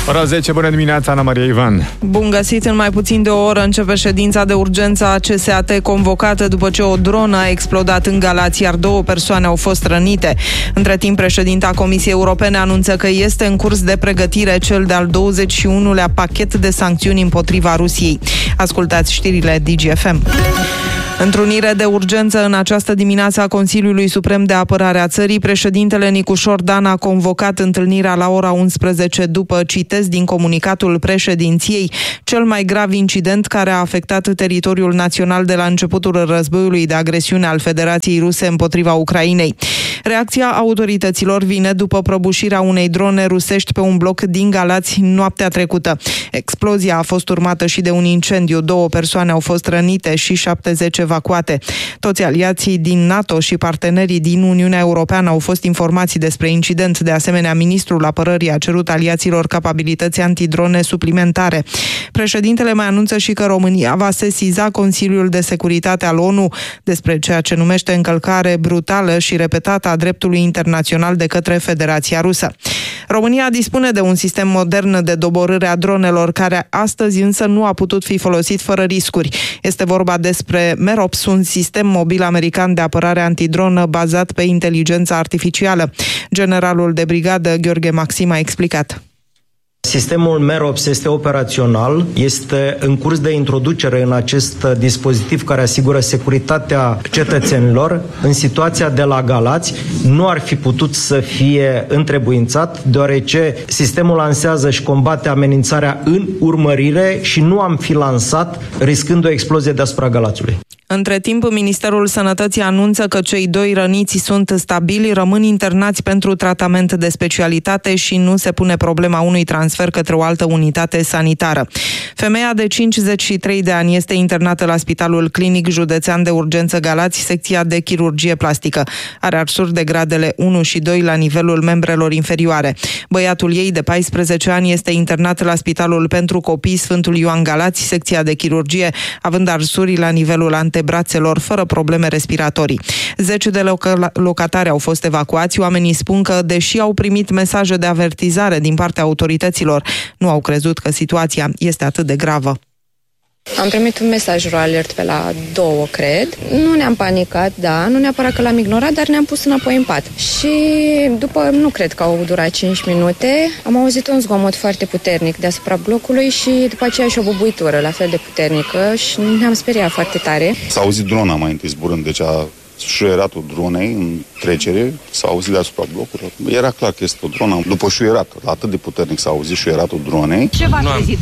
Ora 10, bună dimineața, Ana Maria Ivan. Bun găsit, în mai puțin de o oră începe ședința de urgență a CSAT convocată după ce o dronă a explodat în Galați, iar 2 persoane au fost rănite. Între timp, președinta Comisiei Europene anunță că este în curs de pregătire cel de-al 21-lea pachet de sancțiuni împotriva Rusiei. Ascultați știrile DGFM. Întrunire de urgență în această dimineață a Consiliului Suprem de Apărare a țării. Președintele Nicușor Dan a convocat întâlnirea la ora 11 după, citez din comunicatul președinției, cel mai grav incident care a afectat teritoriul național de la începutul războiului de agresiune al Federației Ruse împotriva Ucrainei. Reacția autorităților vine după prăbușirea unei drone rusești pe un bloc din Galați noaptea trecută. Explozia a fost urmată și de un incendiu. 2 persoane au fost rănite și 70 evacuate. Toți aliații din NATO și partenerii din Uniunea Europeană au fost informați despre incident. De asemenea, ministrul apărării a cerut aliaților capabilități antidrone suplimentare. Președintele mai anunță și că România va sesiza Consiliul de Securitate al ONU despre ceea ce numește încălcare brutală și repetată a dreptului internațional de către Federația Rusă. România dispune de un sistem modern de doborâre a dronelor, care astăzi însă nu a putut fi folosit fără riscuri. Este vorba despre MEROPS, un sistem mobil american de apărare antidronă bazat pe inteligența artificială. Generalul de brigadă Gheorghe Maxim a explicat. Sistemul MEROPS este operațional, este în curs de introducere în acest dispozitiv care asigură securitatea cetățenilor. În situația de la Galați nu ar fi putut să fie întrebuințat, deoarece sistemul lansează și combate amenințarea în urmărire și nu am fi lansat riscând o explozie deasupra Galațiului. Între timp, Ministerul Sănătății anunță că cei 2 răniți sunt stabili, rămân internați pentru tratament de specialitate și nu se pune problema unui transfer către o altă unitate sanitară. Femeia de 53 de ani este internată la Spitalul Clinic Județean de Urgență Galați, secția de chirurgie plastică. Are arsuri de gradele 1 și 2 la nivelul membrelor inferioare. Băiatul ei de 14 ani este internat la Spitalul pentru Copii Sfântul Ioan Galați, secția de chirurgie, având arsuri la nivelul antebrațelor, fără probleme respiratorii. 10 de locatari au fost evacuați. Oamenii spun că, deși au primit mesaje de avertizare din partea autorităților, nu au crezut că situația este atât de gravă. Am primit un mesaj alert pe la 2, cred. Nu ne-am panicat, da, nu neapărat că l-am ignorat, dar ne-am pus înapoi în pat. Și după, nu cred că au durat 5 minute, am auzit un zgomot foarte puternic deasupra blocului și după aceea și o bubuitură la fel de puternică și ne-am speriat foarte tare. S-a auzit drona mai întâi zburând, deci șuieratul dronei în trecere s-a auzit deasupra blocurilor. Era clar că este o dronă. După șuieratul, atât de puternic s-a auzit șuieratul dronei. Ce v-a trezit?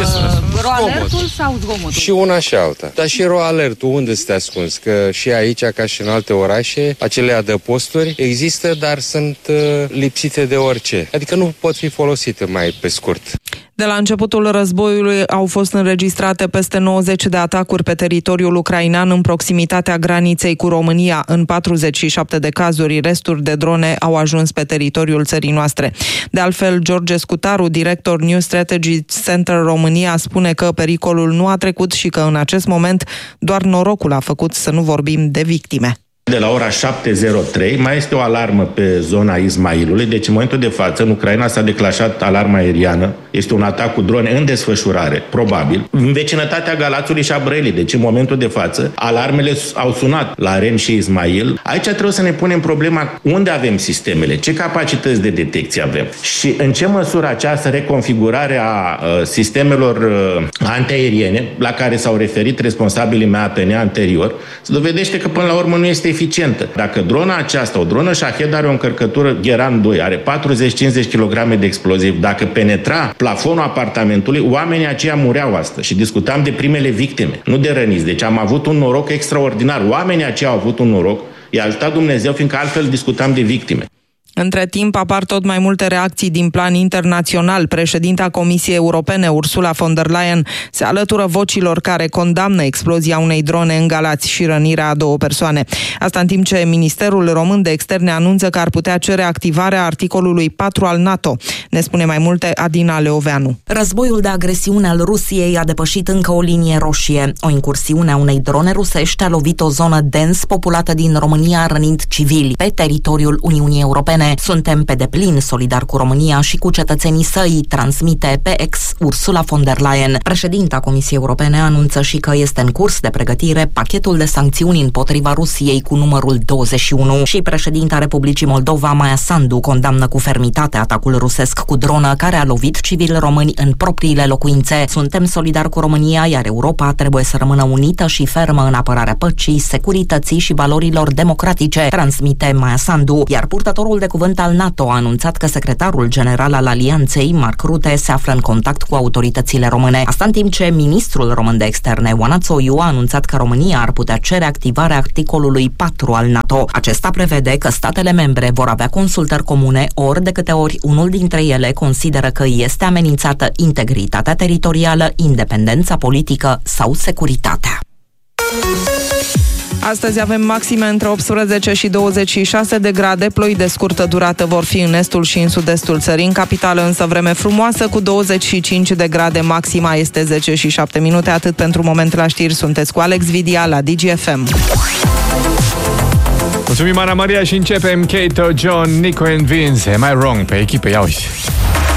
Ro-alertul sau zgomotul? Și una și alta. Dar și ro-alertul, unde este ascuns? Că și aici, ca și în alte orașe, acele adăposturi există, dar sunt lipsite de orice. Adică nu pot fi folosite mai pe scurt. De la începutul războiului au fost înregistrate peste 90 de atacuri pe teritoriul ucrainean în proximitatea graniței cu România. În 47 de cazuri, resturi de drone au ajuns pe teritoriul țării noastre. De altfel, George Scutaru, director New Strategy Center România, spune că pericolul nu a trecut și că în acest moment doar norocul a făcut să nu vorbim de victime. De la ora 7:03 mai este o alarmă pe zona Ismailului, deci în momentul de față în Ucraina s-a declanșat alarma aeriană, este un atac cu drone în desfășurare, probabil, în vecinătatea Galațiului și a Brăilii, deci în momentul de față alarmele au sunat la Ren și Ismail. Aici trebuie să ne punem problema unde avem sistemele, ce capacități de detecție avem și în ce măsură această reconfigurare a sistemelor antiaeriene la care s-au referit responsabilii MAPN anterior, se dovedește că până la urmă nu este eficientă. Dacă drona aceasta, o dronă Shahed, are o încărcătură Gheran 2, are 40-50 kg de exploziv, dacă penetra plafonul apartamentului, oamenii aceia mureau astăzi și discutam de primele victime, nu de răniți. Deci am avut un noroc extraordinar. Oamenii aceia au avut un noroc, i-a ajutat Dumnezeu, fiindcă altfel discutam de victime. Între timp apar tot mai multe reacții din plan internațional. Președinta Comisiei Europene, Ursula von der Leyen, se alătură vocilor care condamnă explozia unei drone în Galați și rănirea a 2 persoane. Asta în timp ce Ministerul Român de Externe anunță că ar putea cere activarea articolului 4 al NATO. Ne spune mai multe Adina Leoveanu. Războiul de agresiune al Rusiei a depășit încă o linie roșie. O incursiune a unei drone rusești a lovit o zonă dens populată din România, rănind civili pe teritoriul Uniunii Europene. Suntem pe deplin solidari cu România și cu cetățenii săi, transmite pe X Ursula von der Leyen. Președinta Comisiei Europene anunță și că este în curs de pregătire pachetul de sancțiuni împotriva Rusiei cu numărul 21. Și președinta Republicii Moldova, Maia Sandu, condamnă cu fermitate atacul rusesc cu dronă care a lovit civili români în propriile locuințe. Suntem solidari cu România, iar Europa trebuie să rămână unită și fermă în apărarea păcii, securității și valorilor democratice, transmite Maia Sandu. Iar purtătorul de cuvânt al NATO a anunțat că secretarul general al Alianței, Mark Rutte, se află în contact cu autoritățile române. Asta în timp ce ministrul român de externe, Oana Țoiu, a anunțat că România ar putea cere activarea articolului 4 al NATO. Acesta prevede că statele membre vor avea consultări comune ori de câte ori unul dintre ele consideră că este amenințată integritatea teritorială, independența politică sau securitatea. Astăzi avem maxime între 18 și 26 de grade, ploi de scurtă durată vor fi în estul și în sud-estul țării. În capitală însă vreme frumoasă cu 25 de grade, maxima este 10 și 7 minute. Atât pentru moment la știri, sunteți cu Alex Vidia la DGFM. Mulțumim, Ana Maria, și începem Kato, John, Nico and Vince. Am I wrong? Pe echipă, ia uite.